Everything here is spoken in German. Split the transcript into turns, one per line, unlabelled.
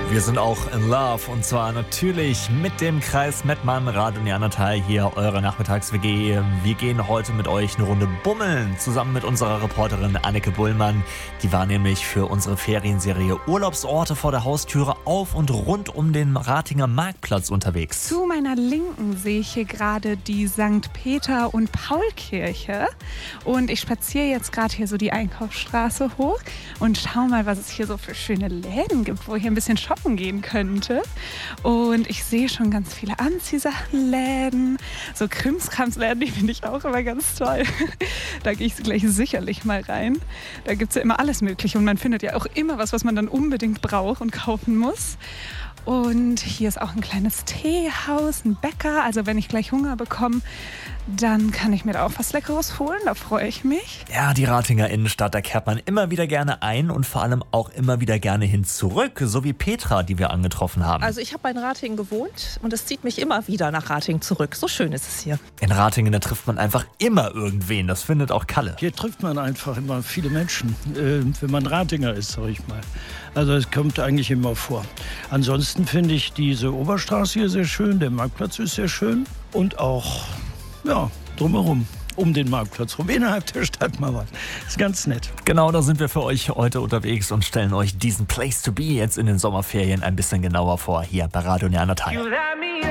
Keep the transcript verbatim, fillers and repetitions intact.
Wir sind auch in Love und zwar natürlich mit dem Kreis Mettmann, Radio Neandertal, hier eure Nachmittags-W G. Wir gehen heute mit euch eine Runde bummeln, zusammen mit unserer Reporterin Anneke Bullmann. Die war nämlich für unsere Ferienserie Urlaubsorte vor der Haustüre auf und rund um den Ratinger Marktplatz unterwegs.
Zu meiner Linken sehe ich hier gerade die Sankt Peter- und Paul-Kirche und ich spaziere jetzt gerade hier so die Einkaufsstraße hoch und schau mal, was es hier so für schöne Läden gibt, wo ich ein bisschen shoppen gehen könnte. Und ich sehe schon ganz viele Anziehsachenläden, so Krimskramsläden, die finde ich auch immer ganz toll. Da gehe ich gleich sicherlich mal rein. Da gibt es ja immer alles Mögliche und man findet ja auch immer was, was man dann unbedingt braucht und kaufen muss. Und hier ist auch ein kleines Teehaus, ein Bäcker. Also wenn ich gleich Hunger bekomme, dann kann ich mir da auch was Leckeres holen. Da freue ich mich.
Ja, die Ratinger Innenstadt, da kehrt man immer wieder gerne ein und vor allem auch immer wieder gerne hin zurück. So wie Petra, die wir angetroffen haben.
Also ich habe in Ratingen gewohnt und es zieht mich immer wieder nach Ratingen zurück. So schön ist es hier.
In Ratingen, da trifft man einfach immer irgendwen. Das findet auch Kalle.
Hier trifft man einfach immer viele Menschen, äh, wenn man Ratinger ist, sag ich mal. Also es kommt eigentlich immer vor. Ansonsten finde ich diese Oberstraße hier sehr schön, der Marktplatz ist sehr schön und auch, ja, drumherum, um den Marktplatz rum, innerhalb der Stadt mal was. Ist ganz nett.
Genau, da sind wir für euch heute unterwegs und stellen euch diesen Place to be jetzt in den Sommerferien ein bisschen genauer vor, hier bei Radio Neandertal.